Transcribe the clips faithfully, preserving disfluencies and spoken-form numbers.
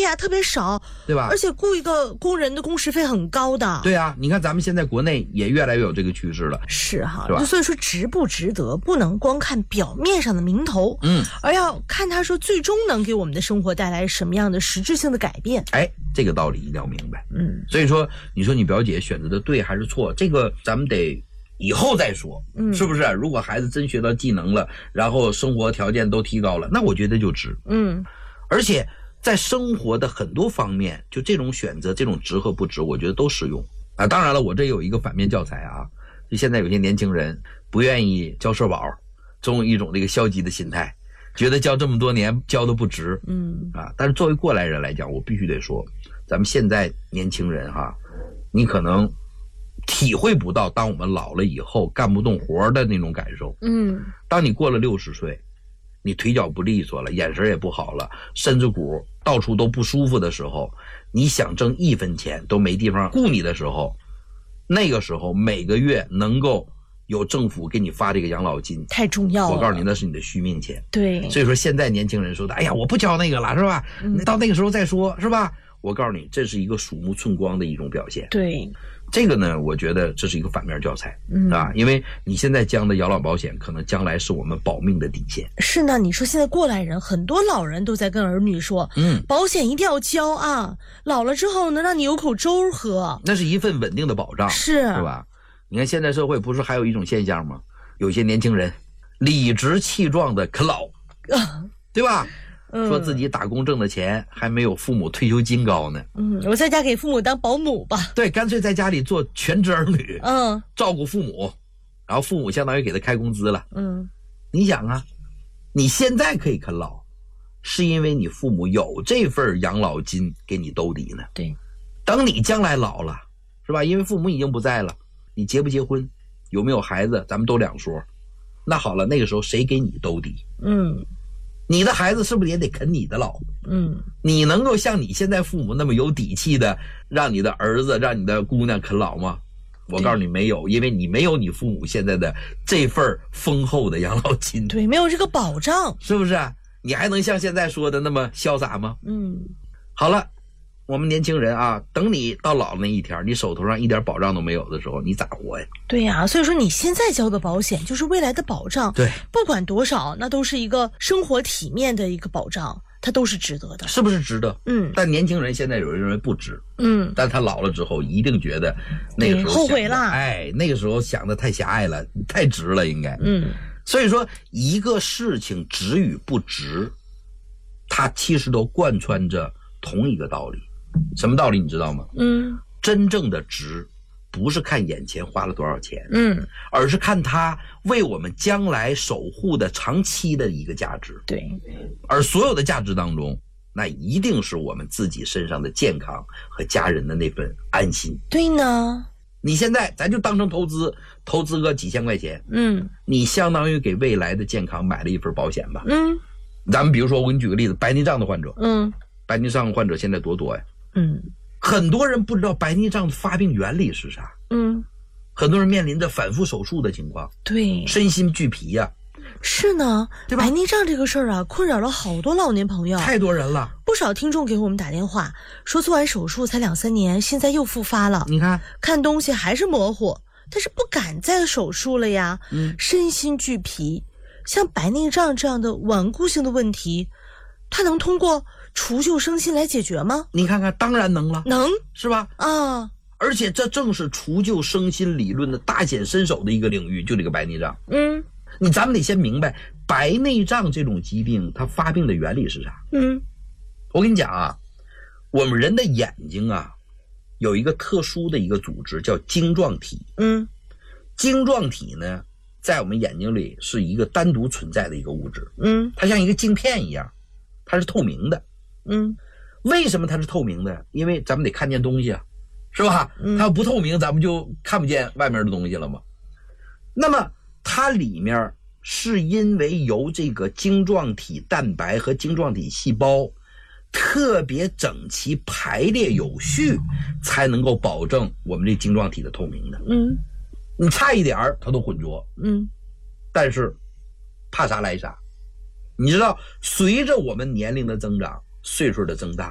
呀特别少， 对吧？ 而且雇一个工人的工时费很高的。 对啊，你看咱们现在国内也越来越有这个趋势了。 是哈， 是吧？ 所以说值不值得，不能光看表面上的名头， 嗯， 而要看他说最终能给我们的生活带来什么样的实质性的改变。 哎，这个道理一定要明白。 嗯， 所以说，你说你表姐选择的对还是错，这个咱们得以后再说， 嗯， 是不是？如果孩子真学到技能了，然后生活条件都提高了，那我觉得就值。 嗯， 而且在生活的很多方面，就这种选择，这种值和不值，我觉得都适用啊。当然了，我这有一个反面教材啊，就现在有些年轻人不愿意交社保，总有一种这个消极的心态，觉得交这么多年交的不值， 嗯啊。但是作为过来人来讲，我必须得说，咱们现在年轻人哈，你可能体会不到当我们老了以后干不动活的那种感受。 嗯， 当你过了六十岁，你腿脚不利索了，眼神也不好了，身子骨到处都不舒服的时候，你想挣一分钱都没地方雇你的时候，那个时候每个月能够有政府给你发这个养老金， 太重要了。 我告诉你，那是你的续命钱。 对， 所以说现在年轻人说的，哎呀，我不交那个了，是吧？ 嗯， 到那个时候再说，是吧？我告诉你，这是一个鼠目寸光的一种表现。 对， 这个呢，我觉得这是一个反面教材， 嗯啊，因为你现在交的养老保险，可能将来是我们保命的底线。 是呢，你说现在过来人，很多老人都在跟儿女说， 嗯， 保险一定要交啊，老了之后能让你有口粥喝， 那是一份稳定的保障， 是， 是吧？你看现在社会不是还有一种现象吗？有些年轻人理直气壮的啃老，对吧？ 嗯， 说自己打工挣的钱还没有父母退休金高呢。 嗯，我在家给父母当保姆吧。 对，干脆在家里做全职儿女， 嗯， 照顾父母，然后父母相当于给他开工资了。 嗯， 你想啊，你现在可以啃老，是因为你父母有这份养老金给你兜底呢。 对， 等你将来老了，是吧？因为父母已经不在了，你结不结婚，有没有孩子，咱们都两说。那好了，那个时候谁给你兜底？ 嗯， 你的孩子是不是也得啃你的老？ 嗯， 你能够像你现在父母那么有底气的让你的儿子让你的姑娘啃老吗？我告诉你没有，因为你没有你父母现在的这份丰厚的养老金。 对，没有这个保障， 是不是？你还能像现在说的那么潇洒吗？ 嗯， 好了，我们年轻人啊，等你到老那一天，你手头上一点保障都没有的时候，你咋活呀？ 对呀、啊，所以说你现在交的保险就是未来的保障， 对， 不管多少，那都是一个生活体面的一个保障，它都是值得的， 是不是值得？ 嗯， 但年轻人现在有人认为不值， 嗯， 但他老了之后一定觉得那个时候后悔了， 哎，那个时候想的太狭隘了，太值了，应该， 嗯， 所以说一个事情值与不值，它其实都贯穿着同一个道理。什么道理你知道吗？ 嗯， 真正的值不是看眼前花了多少钱， 嗯， 而是看它为我们将来守护的长期的一个价值。 对， 而所有的价值当中，那一定是我们自己身上的健康和家人的那份安心。 对呢， 你现在咱就当成投资，投资个几千块钱， 嗯， 你相当于给未来的健康买了一份保险吧。 嗯， 咱们比如说我给你举个例子，白内障的患者， 嗯， 白内障患者现在多多呀， 嗯， 很多人不知道白内障的发病原理是啥， 嗯， 很多人面临着反复手术的情况， 对， 身心俱疲呀、 是呢， 对吧？ 白内障这个事儿啊，困扰了好多老年朋友， 太多人了。 不少听众给我们打电话说，做完手术才两三年，现在又复发了。 你看， 看东西还是模糊，但是不敢再手术了呀。 嗯， 身心俱疲。像白内障这样的顽固性的问题，它能通过除旧生新来解决吗？ 你看看，当然能了， 能， 是吧？ 啊， 而且这正是除旧生新理论的大显身手的一个领域，就这个白内障。 嗯， 你咱们得先明白白内障这种疾病它发病的原理是啥。 嗯， 我跟你讲啊，我们人的眼睛啊，有一个特殊的一个组织叫晶状体。 嗯， 晶状体呢，在我们眼睛里是一个单独存在的一个物质。 嗯， 它像一个镜片一样，它是透明的。 嗯， 为什么它是透明的？因为咱们得看见东西啊，是吧？ 嗯， 它要不透明，咱们就看不见外面的东西了嘛。那么它里面是因为由这个晶状体蛋白和晶状体细胞特别整齐排列有序，才能够保证我们这晶状体的透明的。 嗯， 你差一点它都混浊。 嗯， 但是怕啥来啥。你知道，随着我们年龄的增长，岁数的增大，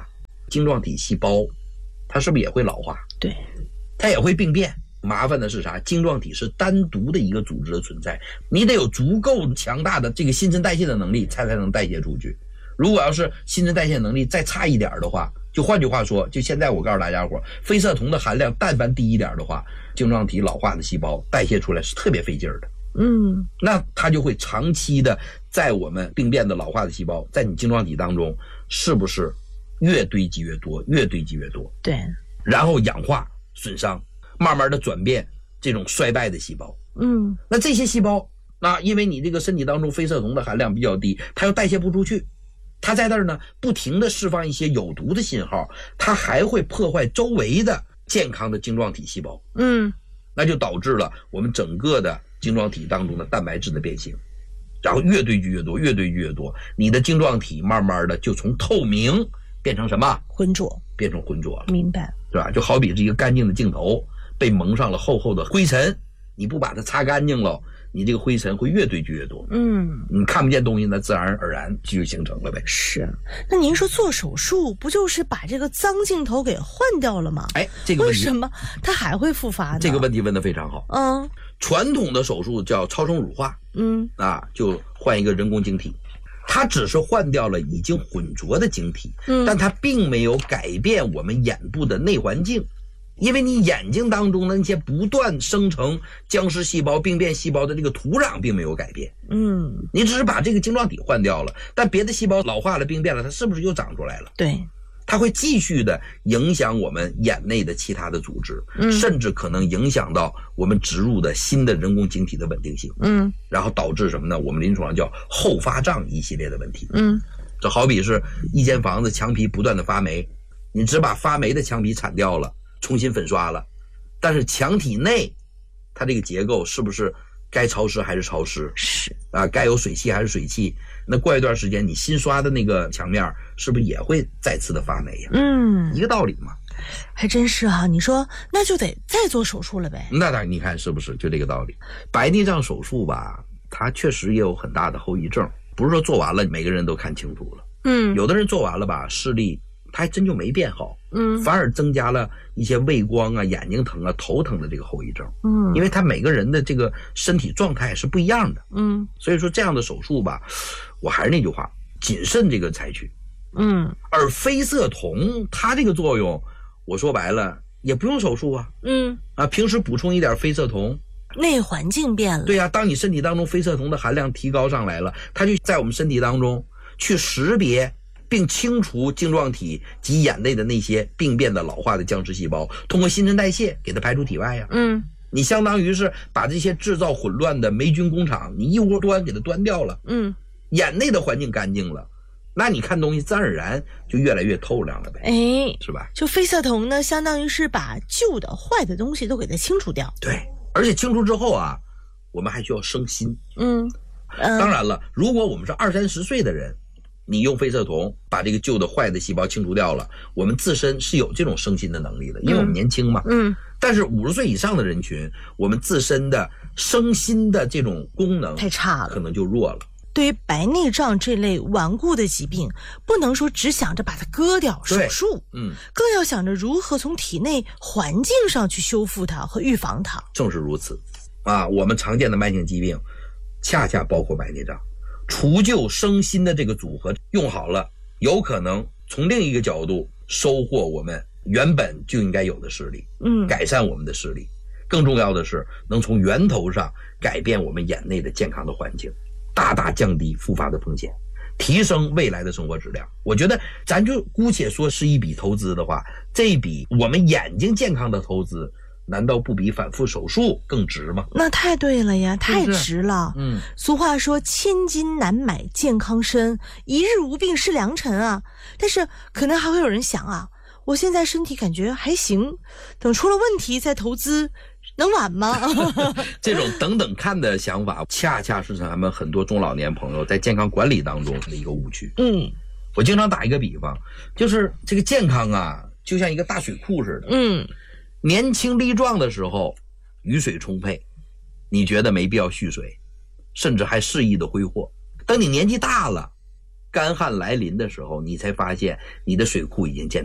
晶状体细胞它是不是也会老化？ 对， 它也会病变。麻烦的是啥？晶状体是单独的一个组织的存在，你得有足够强大的这个新陈代谢的能力，才才能代谢出去。如果要是新陈代谢能力再差一点的话，就换句话说，就现在我告诉大家伙，非色酮的含量但凡低一点的话，晶状体老化的细胞代谢出来是特别费劲的。 嗯， 那它就会长期的在我们病变的老化的细胞，在你晶状体当中，是不是越堆积越多，越堆积越多？ 对， 然后氧化损伤，慢慢的转变这种衰败的细胞。 嗯， 那这些细胞，那因为你这个身体当中非色酮的含量比较低，它又代谢不出去，它在那儿呢不停的释放一些有毒的信号，它还会破坏周围的健康的晶状体细胞。 嗯， 那就导致了我们整个的晶状体当中的蛋白质的变形，然后越堆积越多，越堆积越多，你的晶状体慢慢的就从透明变成什么？ 浑浊， 变成浑浊了。 明白， 是吧？就好比是一个干净的镜头被蒙上了厚厚的灰尘，你不把它擦干净了，你这个灰尘会越堆积越多。 嗯， 你看不见东西，那自然而然就形成了呗。 是。那您说做手术不就是把这个脏镜头给换掉了吗？ 哎，这个问题为什么它还会复发呢？ 这个问题问得非常好。 嗯， 传统的手术叫超声乳化， 嗯啊，就换一个人工晶体。它只是换掉了已经混浊的晶体， 嗯， 但它并没有改变我们眼部的内环境，因为你眼睛当中的那些不断生成僵尸细胞、病变细胞的这个土壤并没有改变， 嗯， 你只是把这个晶状体换掉了，但别的细胞老化了、病变了，它是不是又长出来了？ 对， 它会继续的影响我们眼内的其他的组织， 嗯， 甚至可能影响到我们植入的新的人工晶体的稳定性， 嗯， 然后导致什么呢？我们临床上叫后发胀一系列的问题。 嗯， 这好比是一间房子墙皮不断的发霉，你只把发霉的墙皮铲掉了，重新粉刷了，但是墙体内它这个结构是不是该潮湿还是潮湿？ 是啊，该有水汽还是水汽？那过一段时间你新刷的那个墙面是不是也会再次的发霉呀？ 嗯， 一个道理嘛。 还真是哈、啊。你说那就得再做手术了呗？ 那当然，你看是不是就这个道理？白内障手术吧，它确实也有很大的后遗症，不是说做完了每个人都看清楚了。 嗯， 有的人做完了吧，视力他还真就没变好， 嗯， 反而增加了一些畏光啊、眼睛疼啊、头疼的这个后遗症。 嗯， 因为他每个人的这个身体状态是不一样的。 嗯， 所以说这样的手术吧，我还是那句话，谨慎这个采取。 嗯， 而非色酮它这个作用，我说白了也不用手术啊。 嗯， 啊，平时补充一点非色酮， 内环境变了。 对呀、啊，当你身体当中非色酮的含量提高上来了，它就在我们身体当中去识别并清除晶状体及眼内的那些病变的老化的僵尸细胞，通过新陈代谢给它排出体外呀。 嗯， 你相当于是把这些制造混乱的霉菌工厂，你一窝端给它端掉了。 嗯， 眼内的环境干净了，那你看东西自然而然就越来越透亮了呗。 哎， 是吧？ 就非色酮呢，相当于是把旧的坏的东西都给它清除掉。 对，而且清除之后啊，我们还需要生新。 嗯，呃、 当然了，如果我们是二三十岁的人，你用非色酮把这个旧的坏的细胞清除掉了，我们自身是有这种生新的能力的，因为我们年轻嘛。 嗯， 但是五十岁以上的人群，我们自身的生新的这种功能太差了， 可能就弱了。 对于白内障这类顽固的疾病，不能说只想着把它割掉手术， 嗯， 更要想着如何从体内环境上去修复它和预防它。 正是如此啊，我们常见的慢性疾病恰恰包括白内障，除旧生新的这个组合用好了，有可能从另一个角度收获我们原本就应该有的视力， 嗯， 改善我们的视力。更重要的是能从源头上改变我们眼内的健康的环境，大大降低复发的风险，提升未来的生活质量。我觉得咱就姑且说是一笔投资的话，这一笔我们眼睛健康的投资，难道不比反复手术更值吗？ 那太对了呀，太是不是值了。 嗯， 俗话说千金难买健康身，一日无病是良辰啊。但是可能还会有人想啊，我现在身体感觉还行，等出了问题再投资能晚吗？ 这种等等看的想法，恰恰是咱们很多中老年朋友在健康管理当中的一个误区。 嗯， 我经常打一个比方，就是这个健康啊，就像一个大水库似的。 嗯， 年轻力壮的时候，雨水充沛，你觉得没必要蓄水，甚至还肆意的挥霍。等你年纪大了，干旱来临的时候，你才发现你的水库已经见